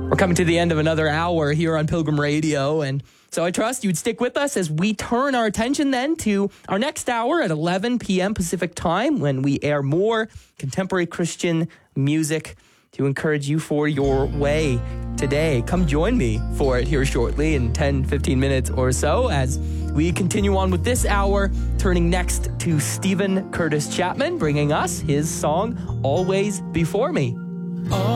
We're coming to the end of another hour here on Pilgrim Radio, and so I trust you'd stick with us as we turn our attention then to our next hour at 11 p.m. Pacific time, when we air more contemporary Christian music to encourage you for your way today. Come join me for it here shortly in 10, 15 minutes or so as we continue on with this hour, turning next to Stephen Curtis Chapman, bringing us his song, Always Before Me.